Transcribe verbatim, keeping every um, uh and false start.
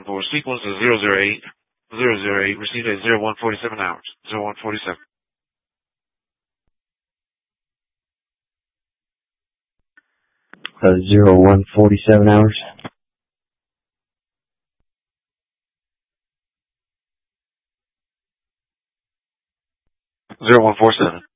for sequence is zero zero eight zero zero eight, received at zero one forty-seven hours. zero one forty-seven. Uh, zero one forty-seven hours. zero one four seven.